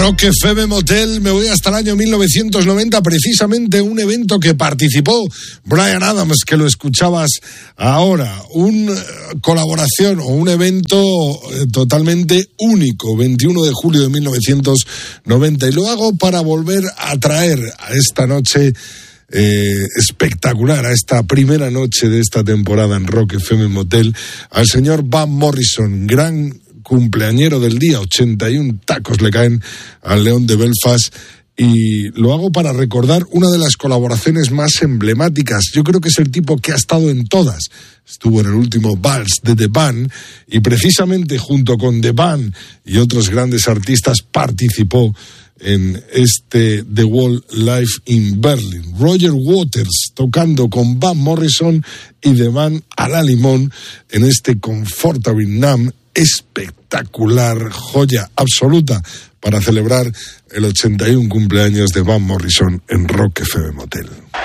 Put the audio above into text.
Rock FM Motel, me voy hasta el año 1990, precisamente un evento que participó Bryan Adams, que lo escuchabas ahora, una colaboración o un evento totalmente único, 21 de julio de 1990, y lo hago para volver a traer a esta noche espectacular, a esta primera noche de esta temporada en Rock FM Motel, al señor Van Morrison, gran cumpleañero del día, 81 tacos le caen al León de Belfast, y lo hago para recordar una de las colaboraciones más emblemáticas. Yo creo que es el tipo que ha estado en todas. Estuvo en el último Vals de The Band y precisamente junto con The Band y otros grandes artistas participó en este The Wall Live in Berlin. Roger Waters tocando con Van Morrison y The Band a la limón en este Comfortable Numb, espectacular, joya absoluta para celebrar el 81 cumpleaños de Van Morrison en Rock FM Motel.